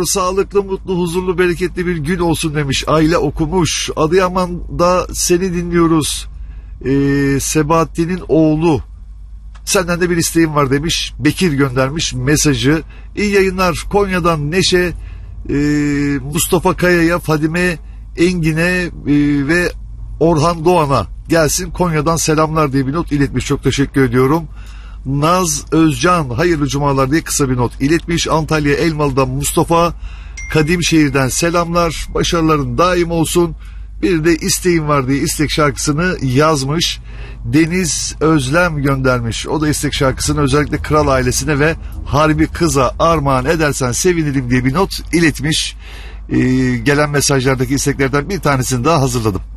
Sağlıklı, mutlu, huzurlu, bereketli bir gün olsun demiş. Aile okumuş. Adıyaman'da seni dinliyoruz. Sebahattin'in oğlu. Senden de bir isteğim var demiş. Bekir göndermiş mesajı. İyi yayınlar. Konya'dan Neşe, Mustafa Kaya'ya, Fadime Engin'e ve Orhan Doğan'a gelsin. Konya'dan selamlar diye bir not iletmiş. Çok teşekkür ediyorum. Naz Özcan hayırlı cumalar diye kısa bir not iletmiş. Antalya Elmalı'dan Mustafa Kadimşehir'den selamlar. Başarıların daim olsun. Bir de isteğim var diye istek şarkısını yazmış. Deniz Özlem göndermiş. O da istek şarkısını özellikle Kral ailesine ve Harbi Kız'a armağan edersen sevinirim diye bir not iletmiş. Gelen mesajlardaki isteklerden bir tanesini daha hazırladım.